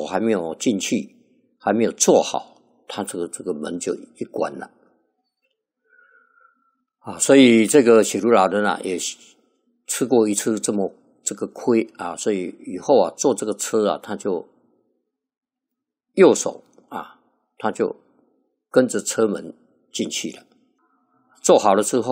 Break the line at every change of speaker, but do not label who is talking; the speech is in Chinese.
手还没有进去，还没有做好，他这个门就一关了。所以这个写如老人也吃过一次这个亏所以以后坐这个车他就右手他就跟着车门进去了。做好了之后